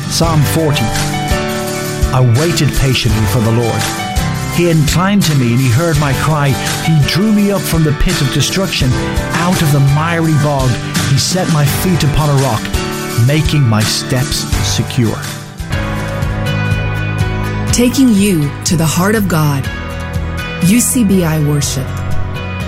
Psalm 40. I waited patiently for the Lord. He inclined to me and he heard my cry. He drew me up from the pit of destruction, out of the miry bog. He set my feet upon a rock, making my steps secure. Taking you to the heart of God. UCBI Worship.